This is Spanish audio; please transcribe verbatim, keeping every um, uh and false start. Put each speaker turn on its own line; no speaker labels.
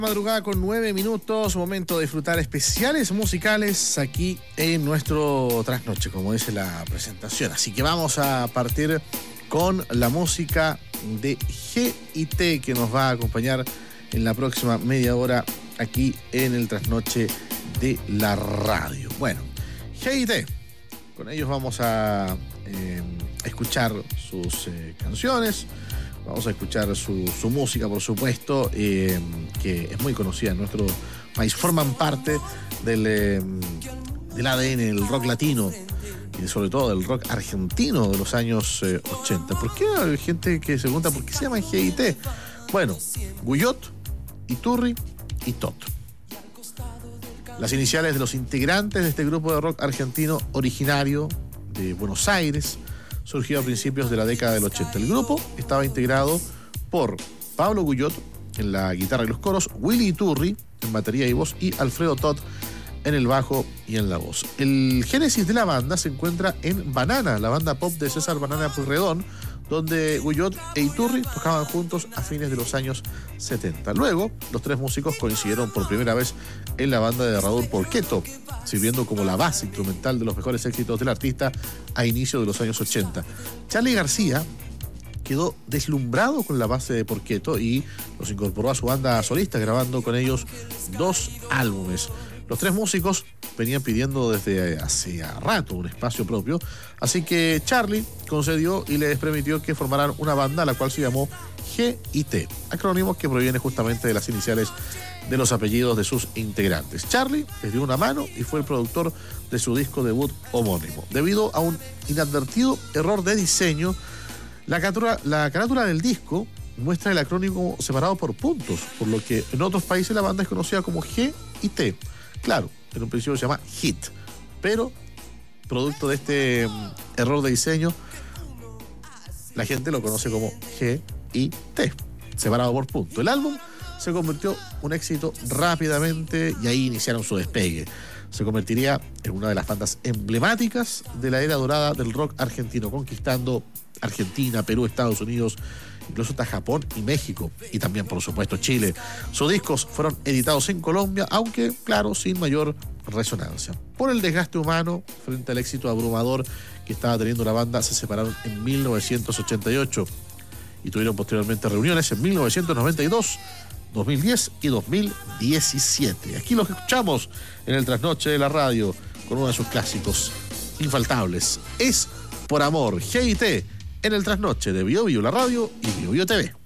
Madrugada con nueve minutos, momento de disfrutar especiales musicales aquí en nuestro trasnoche, como dice la presentación. Así que vamos a partir con la música de G y T, que nos va a acompañar en la próxima media hora aquí en el trasnoche de la radio. Bueno, G y T, con ellos vamos a eh, escuchar sus eh, canciones. Vamos a escuchar su, su música, por supuesto, eh, que es muy conocida en nuestro país. Forman parte del, eh, del A D N, el rock latino y sobre todo del rock argentino de los años eh, ochenta. ¿Por qué hay gente que se pregunta por qué se llaman G y T? Bueno, Guyot, Iturri y Tot. Las iniciales de los integrantes de este grupo de rock argentino originario de Buenos Aires, surgió a principios de la década del ochenta. El grupo estaba integrado por Pablo Guyot en la guitarra y los coros, Willy Iturri en batería y voz y Alfredo Tot en el bajo y en la voz. El génesis de la banda se encuentra en Banana, la banda pop de César Banana Pueyrredón, donde Guyot e Iturri tocaban juntos a fines de los años setenta. Luego, los tres músicos coincidieron por primera vez en la banda de Raúl Porqueto, sirviendo como la base instrumental de los mejores éxitos del artista a inicios de los años ochenta. Charly García quedó deslumbrado con la base de Porqueto y los incorporó a su banda solista, grabando con ellos dos álbumes. Los tres músicos venían pidiendo desde hacía rato un espacio propio, así que Charly concedió y les permitió que formaran una banda, la cual se llamó G y T, acrónimos que provienen justamente de las iniciales de los apellidos de sus integrantes. Charly les dio una mano y fue el productor de su disco debut homónimo. Debido a un inadvertido error de diseño, la carátula, la carátula del disco muestra el acrónimo separado por puntos, por lo que en otros países la banda es conocida como G y T. Claro, en un principio se llama Hit, pero producto de este um, error de diseño, la gente lo conoce como G y T, separado por punto. El álbum se convirtió en un éxito rápidamente y ahí iniciaron su despegue. Se convertiría en una de las bandas emblemáticas de la era dorada del rock argentino, conquistando Argentina, Perú, Estados Unidos, incluso hasta Japón y México, y también, por supuesto, Chile. Sus discos fueron editados en Colombia, aunque, claro, sin mayor resonancia. Por el desgaste humano, frente al éxito abrumador que estaba teniendo la banda, se separaron en mil novecientos ochenta y ocho y tuvieron posteriormente reuniones en mil novecientos noventa y dos, dos mil diez y dos mil diecisiete. Aquí los escuchamos en el trasnoche de la radio con uno de sus clásicos infaltables. Es por amor, G y T, en el trasnoche de Bio Bio la radio y Bio Bio T V.